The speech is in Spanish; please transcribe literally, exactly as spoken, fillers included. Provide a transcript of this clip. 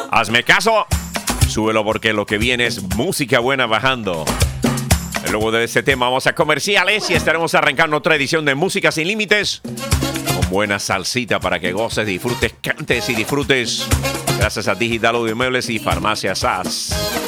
Hazme caso. Súbelo porque lo que viene es música buena bajando. Luego de este tema vamos a comerciales y estaremos arrancando otra edición de Música Sin Límites con buena salsita para que goces, disfrutes, cantes y disfrutes. Gracias a Digital Audio Muebles y Farmacia S A S.